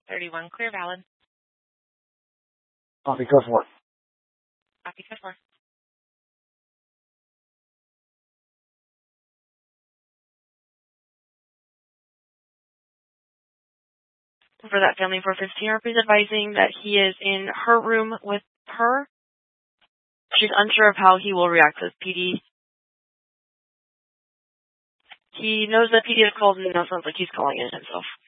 31, clear, valid. Copy, go for it. Copy, go for it. For that family 415, RP is advising that he is in her room with her. She's unsure of how he will react to PD. He knows that PD is called, and it now sounds like he's calling in himself.